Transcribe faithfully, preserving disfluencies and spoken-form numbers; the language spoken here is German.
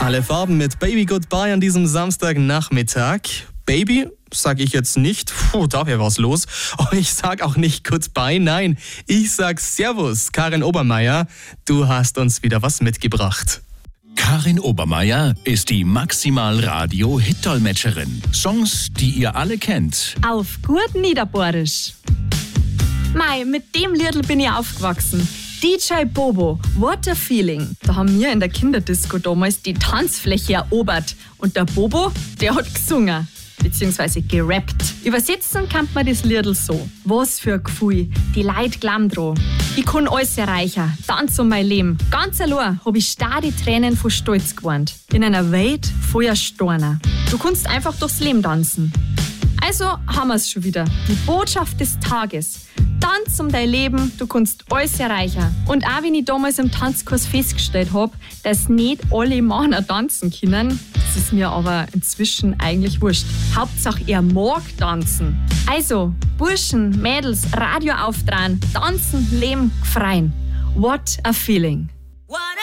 Alle Farben mit Baby Goodbye an diesem Samstagnachmittag. Baby sag ich jetzt nicht, puh, da wäre was los. Und ich sag auch nicht Goodbye, nein, ich sag Servus, Karin Obermeier. Du hast uns wieder was mitgebracht. Karin Obermeier ist die Maximal-Radio-Hit-Dolmetscherin. Songs, die ihr alle kennt. Auf gut Niederbohrisch. Mei, mit dem Liedl bin ich aufgewachsen. D J Bobo, What a Feeling. Da haben wir in der Kinderdisco damals die Tanzfläche erobert. Und der Bobo, der hat gesungen. Beziehungsweise gerappt. Übersetzen kann man das Liedl so. Was für ein Gefühl, die Leute glauben dran. Ich kann alles erreichen, tanz um mein Leben. Ganz allein hab ich starre Tränen von Stolz geweint. In einer Welt voller Storner. Du kannst einfach durchs Leben tanzen. Also haben wir es schon wieder. Die Botschaft des Tages. Tanz um dein Leben, du kannst alles erreichen. Und auch wenn ich damals im Tanzkurs festgestellt habe, dass nicht alle Männer tanzen können, das ist mir aber inzwischen eigentlich wurscht. Hauptsache er mag tanzen. Also, Burschen, Mädels, Radio auftragen, tanzen, leben, freien. What a feeling.